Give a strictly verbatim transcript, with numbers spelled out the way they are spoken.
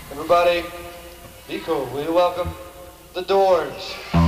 Everybody, be cool. Will you welcome the Doors?